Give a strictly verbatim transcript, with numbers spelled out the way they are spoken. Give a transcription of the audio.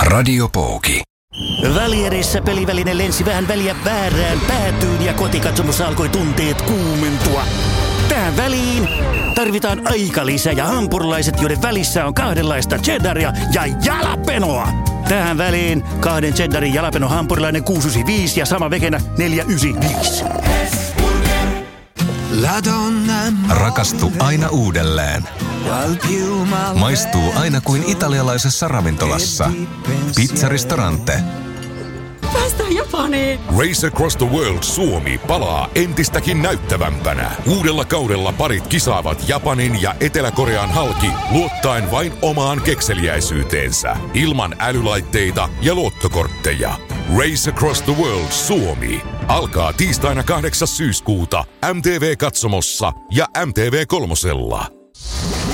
Radio Pooki. Välierissä peliväline lensi vähän väliä väärään päätyyn ja kotikatsomossa alkoi tunteet kuumentua. Tähän väliin tarvitaan aikalisä ja hampurilaiset, joiden välissä on kahdenlaista cheddaria ja jalapenoa. Tähän väliin kahden cheddarin jalapeno hampurilainen kuusi yhdeksänkymmentäviisi ja sama vegenä neljä yhdeksänkymmentäviisi. Rakastu aina uudelleen. Maistuu aina kuin italialaisessa ravintolassa. Pizzaristorante. Päästään Japaniin! Race Across the World Suomi palaa entistäkin näyttävämpänä. Uudella kaudella parit kisaavat Japanin ja Etelä-Korean halki luottaen vain omaan kekseliäisyyteensä. Ilman älylaitteita ja luottokortteja. Race Across the World Suomi alkaa tiistaina kahdeksas syyskuuta M T V-katsomossa ja M T V kolmosella.